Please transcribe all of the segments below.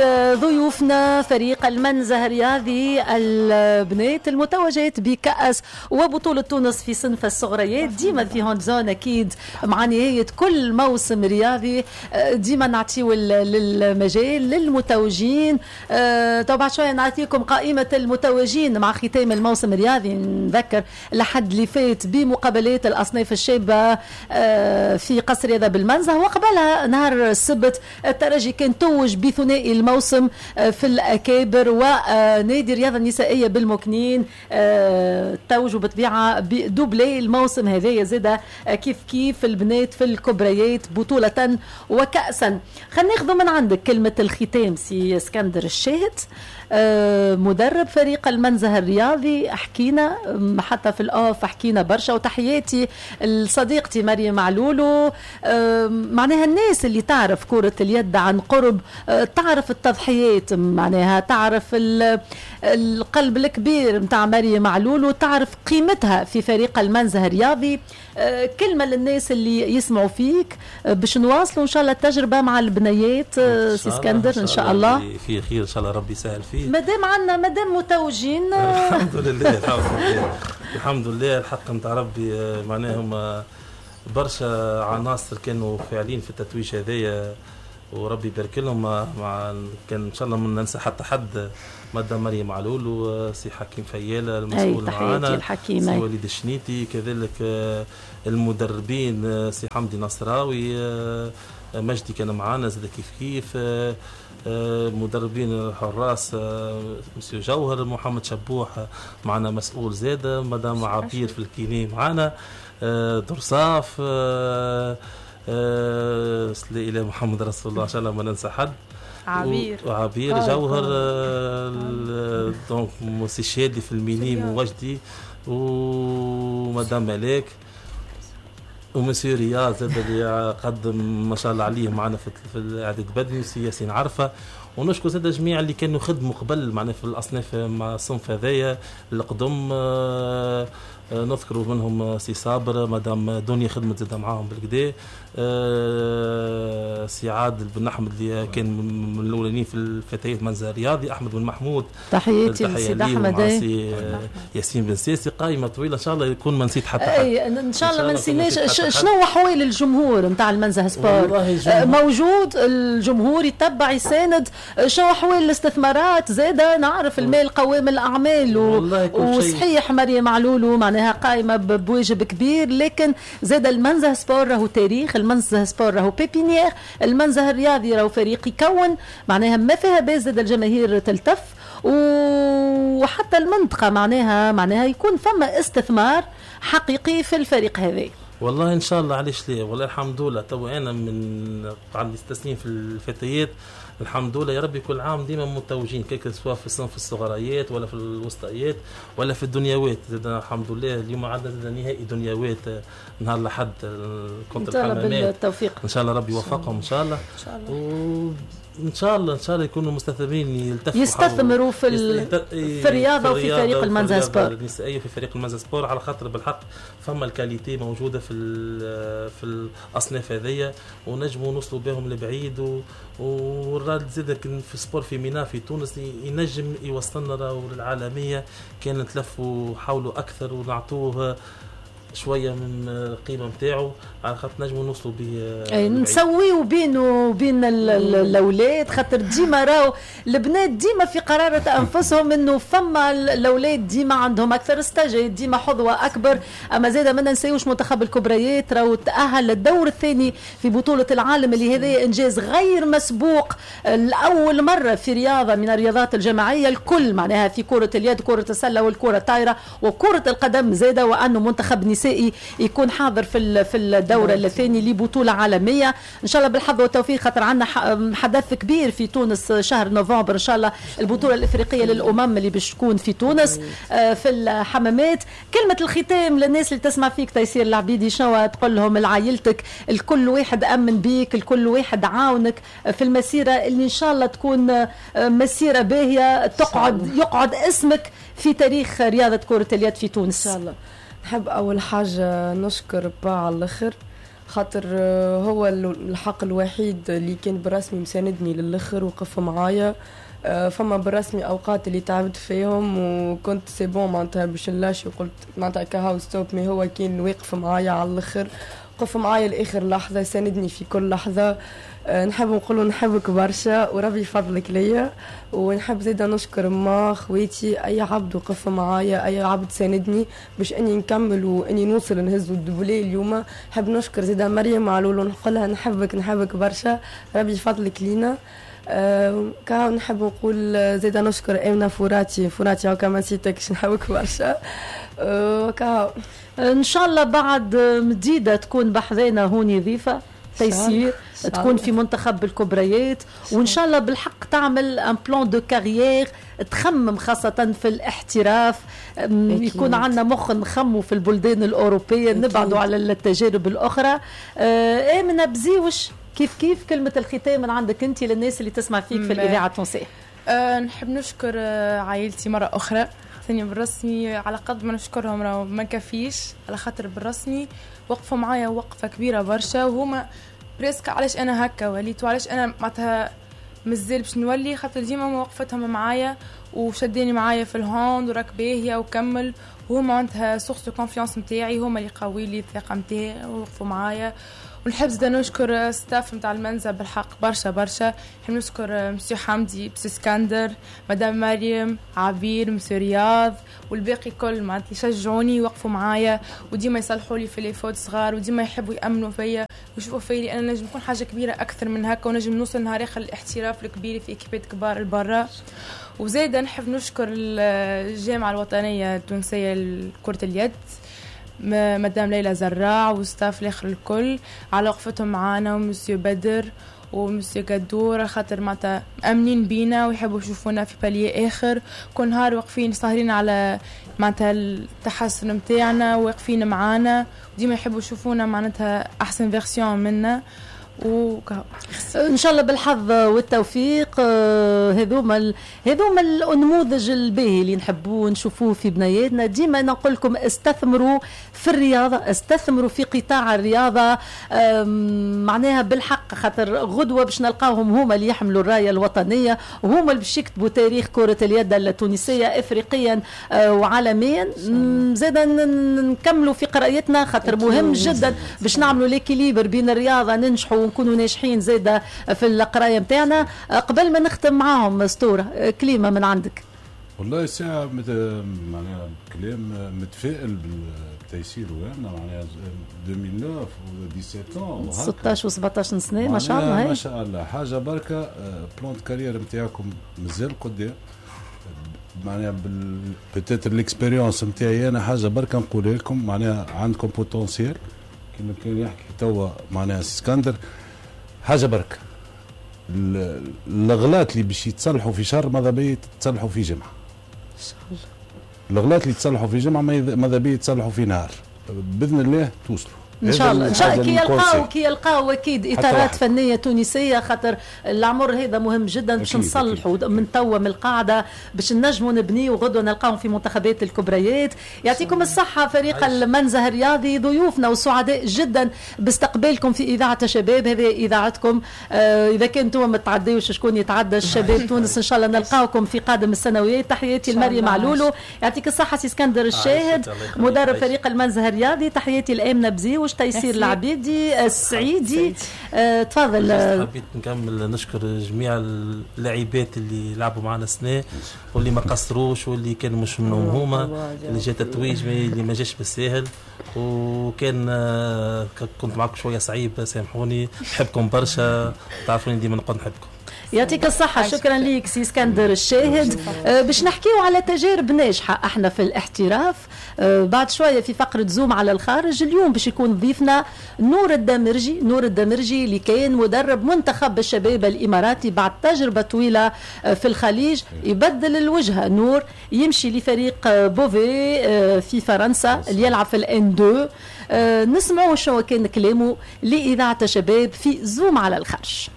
ضيوفنا فريق المنزه الرياضي البنات المتوجات بكأس وبطولة تونس في صنف الصغريات. ديما في هون زون أكيد مع نهاية كل موسم رياضي ديما نعطيو للمجال للمتوجين. طبعا بعد شوية نعطيكم قائمة المتوجين مع ختام الموسم الرياضي. نذكر لحد اللي فات بمقابلات الأصناف الشابة في قصر رياضة بالمنزه، وقبلها نهار السبت الترجي كان توج بثنائي الموسم في الأكابر، ونادي الرياضة النسائية بالمكنين توجوا بطبيعة بدوبلي الموسم هذا زاد كيف كيف البنات في الكبريات بطولة وكأسا. خلينا ناخذ من عندك كلمة الختام سي اسكندر الشاهد، مدرب فريق المنزه الرياضي. حكينا حتى في الأوف حكينا برشا، وتحياتي لصديقتي مريم معلولو. معناها الناس اللي تعرف كرة اليد عن قرب تعرف التضحيات، معناها تعرف القلب الكبير متاع مريم معلولو، تعرف قيمتها في فريق المنزه الرياضي. كلمة للناس اللي يسمعوا فيك باش نواصلوا إن شاء الله التجربة مع البنيات سي اسكندر إن شاء الله في خير إن شاء الله ربي يسهل فيه. مادام عندنا مادام متوجين الحمد لله الحمد لله الحق نتاع ربي. معناهم برشا عناصر كانوا فاعلين في التتويج هذايا وربي يبارك لهم. مع كان ان شاء الله ما ننسى حتى حد، مدام مريم معلول وسي حكيم فياله المسؤول معنا، سي وليد الشنيتي، كذلك المدربين سي حمدي نصراوي، مجدي كان معنا زاد كيف كيف، مدربين الحراس مسيو جوهر، محمد شبوح معنا مسؤول زاد، مدام عبير في الكيني معنا، درصاف، إلى محمد رسول الله إن شاء الله ما ننسى حد، عبير جوهر، دونك موسي شادي في المينيم ووجدي، ومدام ملاك، ومسيو رياض زاد اللي قدم ما شاء الله عليه معنا في الاعداد بدني، وسي ياسين عرفه. ونشكر زاد جميع اللي كانوا خدموا قبل معنا في الاصناف مع الصنف هذايا القدم. نذكروا منهم سي صابر، مدام دنيا خدمت زاد معاهم بالكدا، سي عادل بن احمد اللي كان من الاولانيين في الفتيات منزه الرياضي، احمد بن محمود، تحياتي لسيد احمد، سي ياسين بن سيسي. قائمه طويله ان شاء الله يكون ما نسيت حتى حد. ان شاء الله ما نسيناش. شنو احوال الجمهور نتاع المنزه سبور؟ موجود الجمهور يتبع يساند. شنو احوال الاستثمارات؟ زاده نعرف المال قوام الاعمال وصحيح مريم معلولو معناها قائمه بواجب كبير، لكن زاد المنزه سبور راهو تاريخ، المنزه سبور راهو بيبينيير، المنزه الرياضي راهو فريق يكون معناها ما فيها باس زاد الجماهير تلتف، وحتى المنطقه معناها يكون فما استثمار حقيقي في الفريق هذا. والله ان شاء الله علاش ليه، والله الحمد لله. تو انا من عندي 6 سنين في الفتيات، الحمد لله يا ربي كل عام ديما متوجين، كيك سواء في الصنف الصغريات ولا في الوسطيات ولا في الدنيوات. الحمد لله اليوم عندنا نهائي دنيوات نهار الاحد كنت الحمامات، بالتوفيق ان شاء الله ربي يوفقهم ان شاء الله. ان شاء الله يكونوا مستثمرين يستثمروا في الرياضه وفي فريق المنزه سبور النسائيه، في فريق المنزه سبور، على خاطر بالحق فما الكاليتي موجوده في الاصناف هذيا، ونجموا نوصلوا بهم لبعيد. والراد زاد في سبور فيمينا في تونس ينجم يوصلنا للعالميه، كان تلفوا حاولوا اكثر ونعطوه شويه من القيمه نتاعو على خاطر نجموا نوصلوا به. نسويوا بينه وبين الاولاد، خاطر ديما راهو البنات ديما في قرارة انفسهم انه فما الاولاد ديما عندهم اكثر استجاية، ديما حظوه اكبر. اما زاده ما ننساوش منتخب الكبريات راهو تاهل للدور الثاني في بطوله العالم، اللي هذا انجاز غير مسبوق لاول مره في رياضه من الرياضات الجماعيه الكل، معناها في كره اليد، كره السله والكره الطايره وكره القدم زاده، وانه منتخب نسائي يكون حاضر في الدوره الثانيه لبطوله عالميه. ان شاء الله بالحظ والتوفيق، خاطر عندنا حدث كبير في تونس شهر نوفمبر ان شاء الله، البطوله الافريقيه للامم اللي باش تكون في تونس في الحمامات. كلمه الختام للناس اللي تسمع فيك تيسير العبيدي، شنو تقول لهم لعائلتك؟ الكل واحد امن بيك، الكل واحد عاونك في المسيره اللي ان شاء الله تكون مسيره باهيه، يقعد اسمك في تاريخ رياضه كره اليد في تونس ان شاء الله. نحب اول حاجه نشكر با على الاخر خاطر هو الحق الوحيد اللي كان بالرسمي مساندني للآخر وقف معايا. فما بالرسمي اوقات اللي تعبت فيهم وكنت سي بون معناتها باش نلاشي وقلت معناتها كهاو ستوب، مي هو كان واقف معايا على الاخر، وقف معايا لاخر لحظه، ساندني في كل لحظه. نحب نقول نحبك برشا وربي فضلك ليا. ونحب زيدا نشكر ما خواتي، اي عبد وقف معايا، اي عبد ساندني باش اني نكمل واني نوصل نهز الدبلي اليوم. نحب نشكر زيدا مريم علولو، نقولها نحبك برشا، ربي فضلك لينا. كاو نحب نقول زيدا نشكر امنا فراتي هاو كما نسيتكش، نحبك برشا. كاو ان شاء الله بعد مديده تكون بحذينا هوني ضيفه تيسير، تكون في منتخب الكبريات، وان شاء الله بالحق تعمل ان بلان دو كارير، تخمم خاصة في الاحتراف. يكون عندنا مخ نخمو في البلدان الأوروبية، نبعدوا على التجارب الأخرى. آمنة بزيوش، كيف كلمة الختام من عندك أنت للناس اللي تسمع فيك في الإذاعة التونسية؟ نحب نشكر عائلتي مرة أخرى ثانية بالرسمي، على قد ما نشكرهم ما كفيش، على خاطر بالرسمي وقفوا معايا وقفة كبيرة برشا، وهما بريسك علاش أنا هكا وليت وعلاش أنا معناتها مازال باش نولي، خاطر ديما موقفتهم معايا وشديني معايا في الهوند وركباهية وكمل، وهما معناتها سورس دو كونفيونس نتاعي، هما اللي قوي لي الثقة نتاعي ووقفوا معايا. ونحب زيدا نشكر ستاف نتاع المنزل بالحق برشا. نحب نشكر مسيو حمدي، مسيو اسكندر، مدام مريم، عبير، مسيو رياض والباقي كل معناتها يشجعوني ويوقفوا معايا، وديما يصلحوا لي في لي فوت صغار، وديما يحبوا يامنوا فيا ويشوفوا فيا انا نجم نكون حاجه كبيره اكثر من هكا، ونجم نوصل نهار اخر الاحتراف الكبير في اكيبات كبار البرا. وزيدا نحب نشكر الجامعه الوطنيه التونسيه لكره اليد، مدام ليلى زراع وستاف الاخر الكل على وقفتهم معانا، ومسيو بدر ومسيو قدور، خاطر معناتها امنين بينا ويحبوا يشوفونا في باليه اخر، كل نهار واقفين ساهرين على معناتها التحسن نتاعنا، واقفين معانا وديما يحبوا يشوفونا معناتها احسن فيرسيون منا. ان شاء الله بالحظ والتوفيق. هذوما النموذج الباهي اللي نحبوه نشوفوه في بنياتنا. ديما نقول لكم استثمروا في الرياضه، استثمروا في قطاع الرياضه، معناها بالحق، خاطر غدوه باش نلقاهم هما اللي يحملوا الرايه الوطنيه، وهما اللي باش يكتبوا تاريخ كره اليد التونسيه افريقيا وعالميا. زاد نكملوا في قرايتنا، خاطر مهم جدا باش نعملوا ليكيليبر بين الرياضه، ننجحوا ونكونوا ناجحين زاده في القرايه نتاعنا. قبل ما نختم معاهم اسطوره، كلمه من عندك. والله ساعه معناها كلام متفائل بالتيسير، وانا معناها 2009 و 17 16 و 17 سنه ما شاء الله. ما شاء الله حاجه بركه. بلان كارير نتاعكم مازال قدام، معناها بتاتر الاكسبيريونس نتاعي انا حاجه بركه نقول لكم، معناها عندكم بوتنسيال كما كان يحكي توا معناها اسكندر، حاجه بركه. الاغلاط اللي باش يتصلحوا في شهر ماذا بيا يتصلحوا في جمعه ان شاء الله. الاغلاط اللي يتصلحوا في جمعه ماذا بيا يتصلحوا في نهار، باذن الله توصلوا ان شاء الله. كي يلقاو اكيد اطارات فنيه تونسيه، خاطر العمر هذا مهم جدا باش نصلحوا من توا من القاعده، باش نجموا نبنيوا غدوه نلقاهم في منتخبات الكبريات. يعطيكم الصحه فريق المنزه الرياضي، ضيوفنا وسعداء جدا باستقبالكم في اذاعه الشباب. هذه اذاعتكم، اذا كنتم ما تعديوش شكون يتعدى الشباب تونس. ان شاء الله نلقاوكم في قادم السنوات. تحياتي لمريم علولو، يعطيك الصحه سي اسكندر الشاهد مدرب فريق المنزه الرياضي، تحياتي لامنه بزيو تيسير العبيدي السعيدي. تفضل. حبيت نكمل نشكر جميع اللاعبات اللي لعبوا معنا سنة واللي ما قصروش واللي كانوا مش منهم هما، اللي جات تتويج اللي ما جاش بالساهل، وكان كنت معكم شويه صعيب سامحوني. نحبكم برشا، تعرفوني ديما نقعد نحبكم. يعطيك الصحة. شكرا ليك سي اسكندر الشاهد. باش نحكيو على تجارب ناجحة احنا في الاحتراف بعد شوية في فقرة زوم على الخارج. اليوم باش يكون ضيفنا نور الدمرجي اللي كان مدرب منتخب الشباب الاماراتي بعد تجربة طويلة في الخليج. يبدل الوجهة نور، يمشي لفريق بوفي في فرنسا اللي يلعب في الان 2. نسمعوا شو كان كلامه لإذاعة الشباب في زوم على الخارج.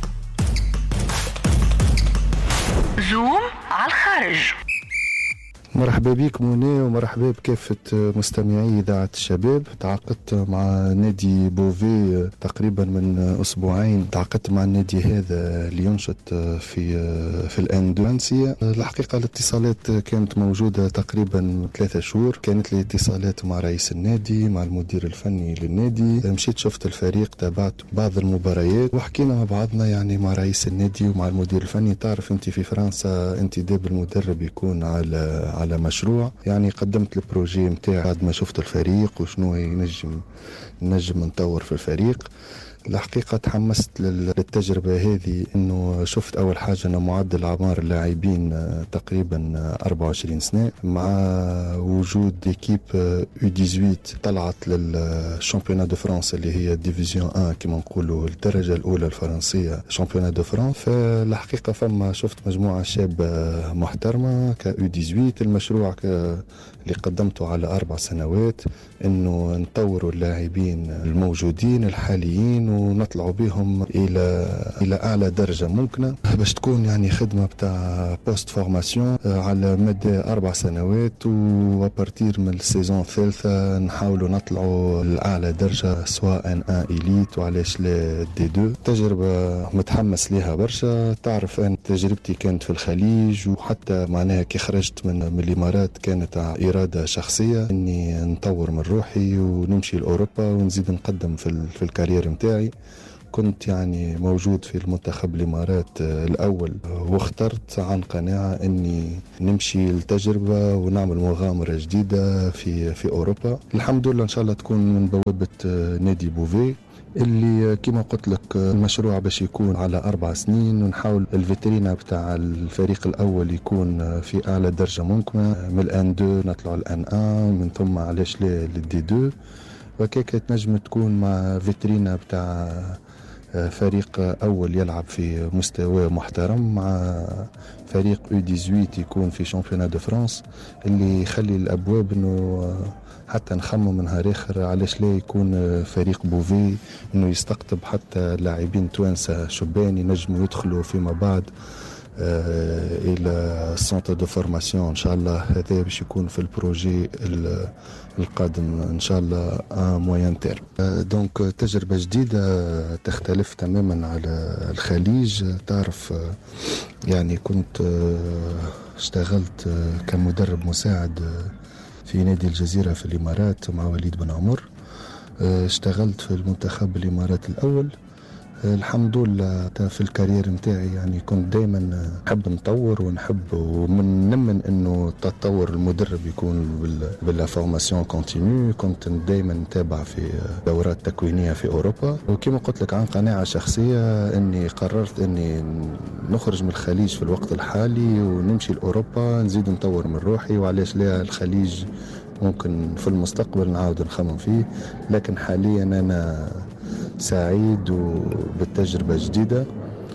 زوم على الخارج. مرحبا بك منى ومرحبا بكافة مستمعي إذاعة الشباب. تعاقدت مع نادي بوفي تقريبا من أسبوعين. تعاقدت مع النادي هذا لينشط في الآن فرنسية. الحقيقة الاتصالات كانت موجودة تقريبا 3 شهور. كانت لي اتصالات مع رئيس النادي، مع المدير الفني للنادي. مشيت شفت الفريق، تابعت بعض المباريات وحكينا مع بعضنا يعني مع رئيس النادي ومع المدير الفني. تعرف انت في فرنسا انتداب المدرب يكون على مشروع. يعني قدمت البروجي متاعي بعد ما شفت الفريق وشنو نجم نطور في الفريق. الحقيقة تحمست للتجربة هذه، انه شفت اول حاجة انه معدل اعمار اللاعبين تقريبا 24 سنة، مع وجود ايكيب U18 طلعت للشامبيونات دو فرانس اللي هي ديفيزيون 1 كما نقولوا الدرجة الاولى الفرنسية شامبيونات دو فرانس. فالحقيقة فما شفت مجموعة شابة محترمة ك U18. المشروع اللي قدمته على 4 سنوات انه نطوروا اللاعبين الموجودين الحاليين ونطلعوا بهم الى اعلى درجه ممكنه، باش تكون يعني خدمه بتاع بوست فورماسيون على مدى 4 سنوات. وابارتير من السيزون الثالثه نحاولوا نطلعوا لاعلى درجه سواء ان إليت وعلاش لا دي 2. تجربه متحمس ليها برشا. تعرف ان تجربتي كانت في الخليج، وحتى معناها كي خرجت من الامارات كانت اراده شخصيه اني نطور من روحي ونمشي لاوروبا ونزيد نقدم في الكارير متاعي. كنت يعني موجود في المنتخب الامارات الاول، واخترت عن قناعه اني نمشي التجربه ونعمل مغامره جديده في اوروبا. الحمد لله ان شاء الله تكون من بوابه نادي بوفي اللي كما قلت لك المشروع باش يكون على 4 سنين، ونحاول الفيترينا بتاع الفريق الأول يكون في أعلى درجة ممكنة، من الآن 2 نطلعوا الآن 1، من ثم علاش للدي 2. وكيكا تنجم تكون مع فيترينا بتاع فريق أول يلعب في مستوى محترم، مع فريق U18 يكون في شامبيونات دو فرانس، اللي يخلي الأبواب أنه حتى نخمم من نهار اخر علاش لا يكون فريق بوفي انه يستقطب حتى لاعبين توانسه شبان ينجموا يدخلوا فيما بعد الى سنتر دو فورماسيون ان شاء الله. هذا باش يكون في البروجي القادم ان شاء الله موين تيرم. دونك تجربه جديده تختلف تماما على الخليج. تعرف يعني كنت اشتغلت كمدرب مساعد في نادي الجزيرة في الإمارات مع وليد بن عمر. اشتغلت في المنتخب الإمارات الأول. الحمد لله في الكارير متاعي يعني كنت دايما نحب نطور ونحب ومن انه تطور المدرب يكون بلا فورماسيون كونتينيو. كنت دايما نتابع في دورات تكوينيه في اوروبا، وكما قلت لك عن قناعه شخصيه اني قررت اني نخرج من الخليج في الوقت الحالي ونمشي لاوروبا نزيد نطور من روحي. وعلاش لا الخليج ممكن في المستقبل نعاود نخمم فيه، لكن حاليا انا سعيد وبالتجربة جديدة.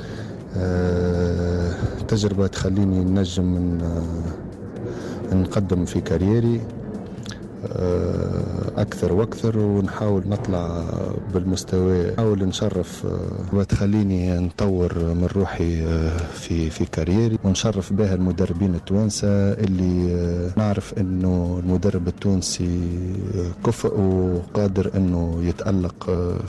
تجربة تخليني نجم نقدم في كاريري أكثر وأكثر، ونحاول نطلع بالمستوى، نحاول نشرف وتخليني نطور من روحي في كاريري، ونشرف بها المدربين التوانسة اللي نعرف أنه المدرب التونسي كفء وقادر أنه يتألق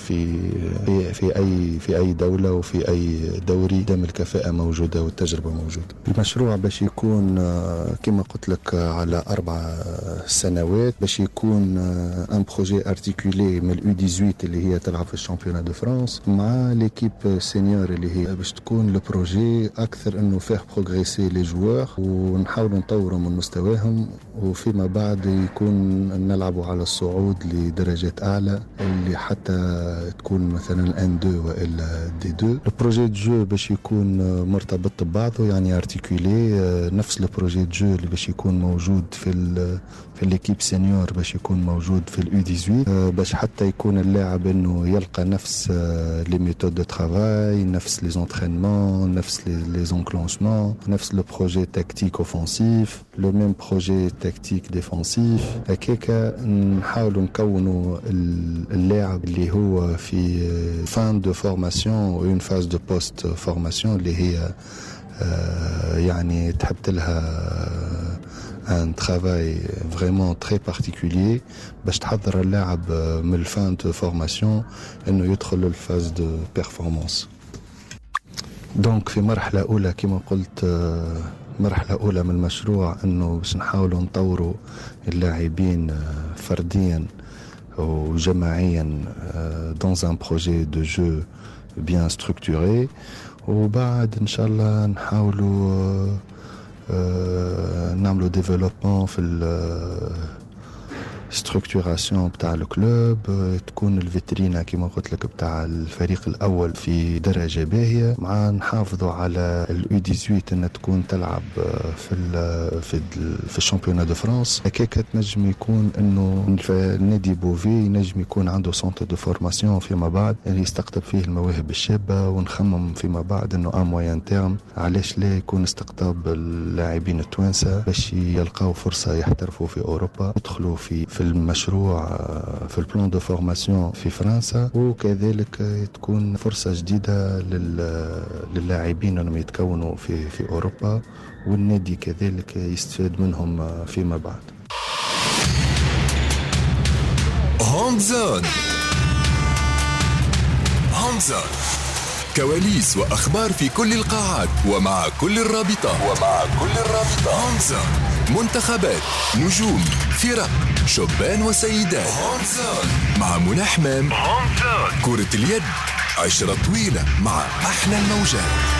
في أي دولة وفي أي دوري دام الكفاءة موجودة والتجربة موجودة. المشروع باش يكون كما قلت لك على 4 سنوات، باش يكون ان بروجي ارتيكولي من U18 اللي هي تلعب في الشامبيونات دو فرانس مع ليكيب سينيور اللي هي باش تكون البروجي اكثر انه فيه بروغريسي لي جوار ونحاولوا نطوروا من مستواهم، وفيما بعد يكون نلعبوا على الصعود لدرجات اعلى اللي حتى تكون مثلا ان 2 والا دي 2. البروجي دو جو باش يكون مرتبط ببعضه يعني ارتيكولي، نفس البروجي دو جو اللي باش يكون موجود في الكيب سينيور باش يكون موجود في U18، باش حتى يكون اللاعب انه يلقى نفس لي ميثود دو ترافاي، نفس لي زونترينمون، نفس لي زونكلونشمون، نفس لو بروجي تاكتيك اوفنسيف، لو ميم بروجي تاكتيك ديفنسيف. هكاكا نحاولوا نكونوا اللاعب اللي هو في فان دو فورماسيون اون فاز دو بوست فورماسيون اللي هي يعني تحبت لها un travail vraiment très particulier باش تحضر اللاعب من الفان دو فورماسيون انه يدخل للفاز دو بيرفورمانس. دونك في مرحله اولى كما قلت مرحله اولى من المشروع انه باش نحاولوا نطوروا اللاعبين فرديا وجماعيا dans un projet de jeu bien structuré. وبعد ان شاء الله نحاولوا نعملوا ديفلوبمون في ستركتوراسيون بتاع الكلوب، تكون الفيترينا كما قلت لك بتاع الفريق الاول في درجه باهيه، مع نحافظوا على اليو 18 انها تكون تلعب في الشامبيونات دو فرانس. هكاك تنجم يكون انه نادي بوفي نجم يكون عنده سونتر دو فورماسيون فيما بعد اللي يستقطب فيه المواهب الشابه، ونخمم فيما بعد انه موين تيرم علاش لا يكون استقطاب اللاعبين التوانسه باش يلقاو فرصه يحترفوا في اوروبا، يدخلوا في المشروع في البلان دو فورماسيون في فرنسا، وكذلك تكون فرصة جديدة للاعبين انهم يتكونوا في اوروبا، والنادي كذلك يستفاد منهم فيما بعد. هوم زون كواليس واخبار في كل القاعات ومع كل الرابطة هوم زون، منتخبات، نجوم، فرق، شبان وسيدات. هوم زون مع منى حمام. كرة اليد، عشرة طويلة مع أحلى الموجات.